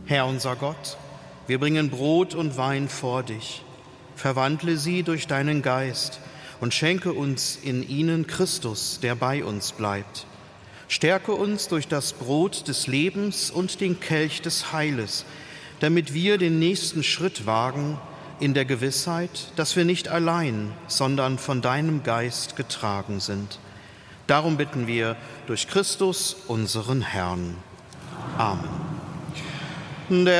Herr unser Gott, wir bringen Brot und Wein vor dich. Verwandle sie durch deinen Geist und schenke uns in ihnen Christus, der bei uns bleibt. Stärke uns durch das Brot des Lebens und den Kelch des Heiles, damit wir den nächsten Schritt wagen in der Gewissheit, dass wir nicht allein, sondern von deinem Geist getragen sind. Darum bitten wir durch Christus, unseren Herrn. Amen.